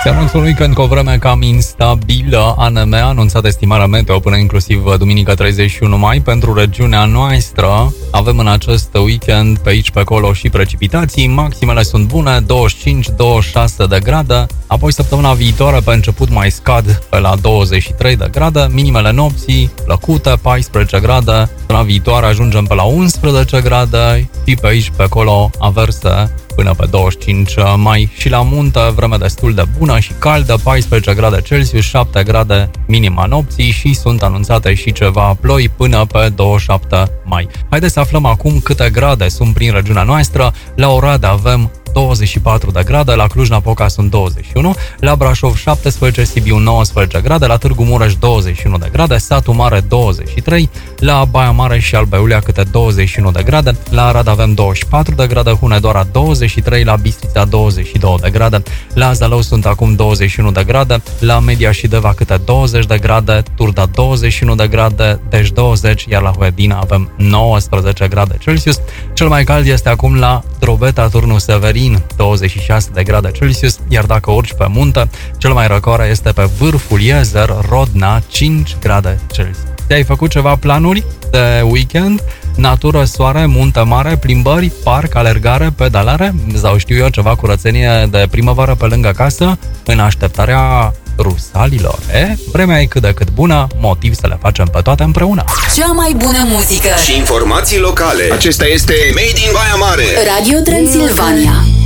Se anunță un weekend cu o vreme cam instabilă. ANM a anunțat estimarea meteo până inclusiv duminică 31 mai pentru regiunea noastră. Avem în acest weekend pe aici pe acolo și precipitații. Maximele sunt bune, 25-26 de grade. Apoi săptămâna viitoare pe început mai scad pe la 23 de grade. Minimele nopții plăcute, 14 grade. Până viitoare ajungem pe la 11 grade și pe aici pe acolo averse până pe 25 mai. Și la munte vreme destul de bună și caldă, 14 grade Celsius, 7 grade minima nopții și sunt anunțate și ceva ploi până pe 27 mai. Haideți să aflăm acum câte grade sunt prin regiunea noastră. La Oradea avem 24 de grade, la Cluj-Napoca sunt 21, la Brașov 17, Sibiu 19 grade, la Târgu Mureș 21 de grade, Satu Mare 23, la Baia Mare și Alba Iulia câte 21 de grade, la Arad avem 24 de grade, Hunedoara 23, la Bistrița 22 de grade, la Zalău sunt acum 21 de grade, la Media și Deva câte 20 de grade, Turda 21 de grade, deci 20, iar la Huedina avem 19 grade Celsius. Cel mai cald este acum la Drobeta, Turnul Severin, 26 de grade Celsius, iar dacă urci pe munte, cel mai răcoare este pe vârful Iezer, Rodna, 5 grade Celsius. Te-ai făcut ceva planuri de weekend? Natură, soare, munte mare, plimbări, parc, alergare, pedalare? Sau știu eu, ceva curățenie de primăvară pe lângă casă, în așteptarea rusalilor, Vremea e cât de cât bună, motiv să le facem pe toate împreună. Cea mai bună muzică și informații locale. Acesta este Made in Baia Mare. Radio Transilvania.